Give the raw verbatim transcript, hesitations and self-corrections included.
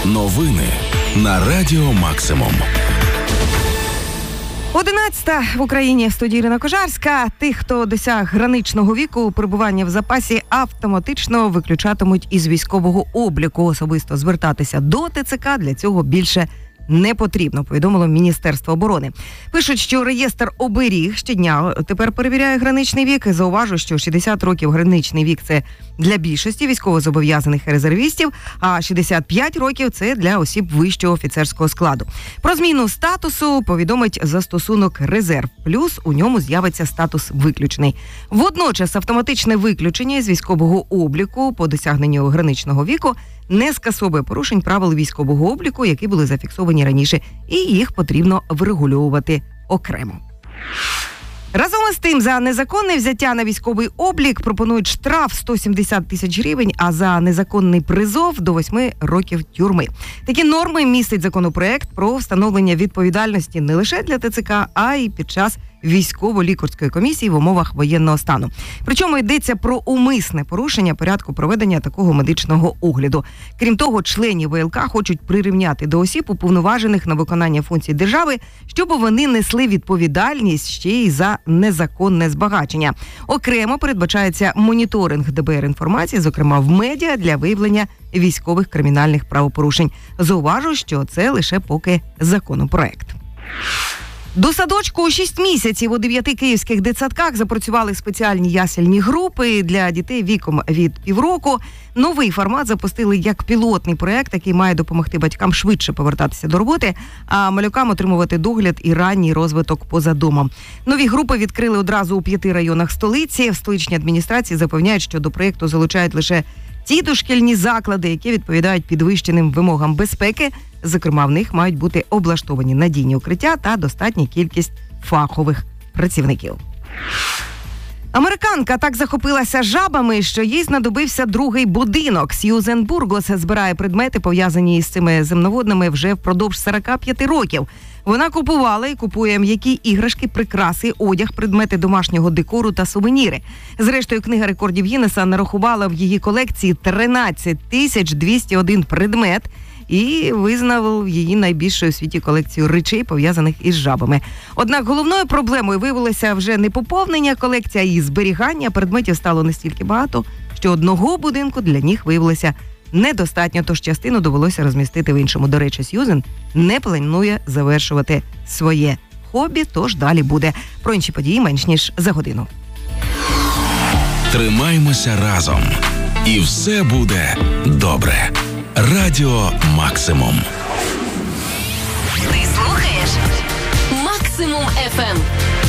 Новини на Радіо Максимум. Одинадцята в Україні, в студії Ірина Кожарська. Тих, хто досяг граничного віку, перебування в запасі автоматично виключатимуть із військового обліку. Особисто звертатися до ТЦК для цього більше не потрібно, повідомило Міністерство оборони. Пишуть, що реєстр оберіг щодня тепер перевіряє граничний вік. Зауважу, що шістдесят років граничний вік – це для більшості військовозобов'язаних і резервістів, а шістдесят п'ять років – це для осіб вищого офіцерського складу. Про зміну статусу повідомить застосунок «Резерв плюс», у ньому з'явиться статус «виключений». Водночас автоматичне виключення з військового обліку по досягненню граничного віку не скасовує порушень правил військового обліку, які були зафіксовані раніше, і їх потрібно врегульовувати окремо. Разом із тим, за незаконне взяття на військовий облік пропонують штраф сто сімдесят тисяч гривень, а за незаконний призов до восьми років тюрми. Такі норми містить законопроект про встановлення відповідальності не лише для ТЦК, а й під час військово-лікарської комісії в умовах воєнного стану. Причому йдеться про умисне порушення порядку проведення такого медичного огляду. Крім того, членів ВЛК хочуть прирівняти до осіб, уповноважених на виконання функцій держави, щоб вони несли відповідальність ще й за незаконне збагачення. Окремо передбачається моніторинг ДБР інформації, зокрема в медіа, для виявлення військових кримінальних правопорушень. Зауважу, що це лише поки законопроект. До садочку у шість місяців у дев'яти київських дитсадках запрацювали спеціальні ясельні групи для дітей віком від півроку. Новий формат запустили як пілотний проект, який має допомогти батькам швидше повертатися до роботи, а малюкам отримувати догляд і ранній розвиток поза домом. Нові групи відкрили одразу у п'яти районах столиці. В столичній адміністрації запевняють, що до проєкту залучають лише ті дошкільні заклади, які відповідають підвищеним вимогам безпеки. Зокрема, в них мають бути облаштовані надійні укриття та достатня кількість фахових працівників. Американка так захопилася жабами, що їй знадобився другий будинок. Сьюзен Бургос збирає предмети, пов'язані з цими земноводними, вже впродовж сорок п'ять років. Вона купувала і купує м'які іграшки, прикраси, одяг, предмети домашнього декору та сувеніри. Зрештою, книга рекордів Гіннеса нарахувала в її колекції тринадцять тисяч двісті один предмет і визнав її найбільшою у світі колекцію речей, пов'язаних із жабами. Однак головною проблемою виявилося вже не поповнення колекції, а її зберігання. Предметів стало настільки багато, що одного будинку для них виявилося недостатньо, тож частину довелося розмістити в іншому. До речі, Сьюзен не планує завершувати своє хобі, тож далі буде. Про інші події менш ніж за годину. Тримаймося разом, і все буде добре. Радіо Максимум. Ти слухаєш Максимум еф ем.